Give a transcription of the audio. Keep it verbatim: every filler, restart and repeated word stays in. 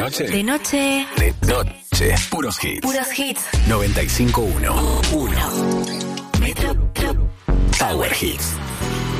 noche. De noche. De noche. Puros hits. Puros hits. noventa y cinco uno. uno. Metro. Power Hits.